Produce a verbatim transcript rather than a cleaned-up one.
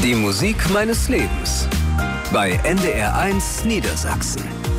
Die Musik meines Lebens bei N D R eins Niedersachsen.